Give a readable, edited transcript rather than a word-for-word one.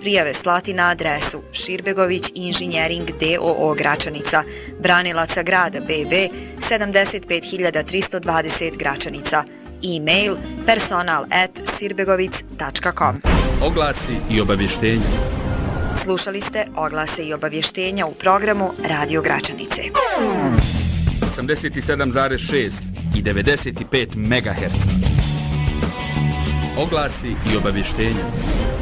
prijave slati na adresu Širbegović Inženjering d.o.o. Gračanica, Branilaca grada BB 75320 Gračanica. E-mail personal@sirbegovic.com. Oglasi i obavještenja. Slušali ste oglase i obavještenja u programu Radio Gračanice. 87,6 i 95 MHz. Oglasi i obavještenja.